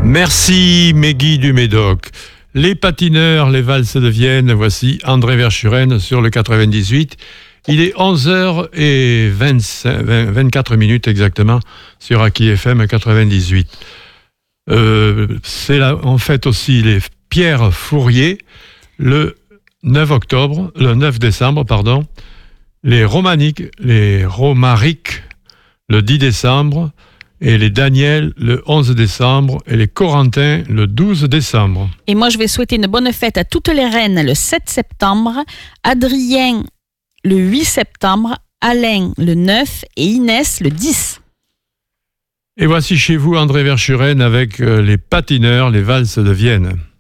Merci Meggy du Médoc. Les patineurs, les valses de Vienne, voici André Verschuren sur le 98. Il est 11h24 exactement sur Aki FM 98. C'est là, en fait aussi les Pierre Fourier le 9 décembre, les Romaric le 10 décembre et les Daniel le 11 décembre et les Corentins le 12 décembre. Et moi, je vais souhaiter une bonne fête à toutes les reines le 7 septembre, Adrien le 8 septembre, Alain le 9 et Inès le 10. Et voici chez vous André Verschuren avec les patineurs, les valses de Vienne.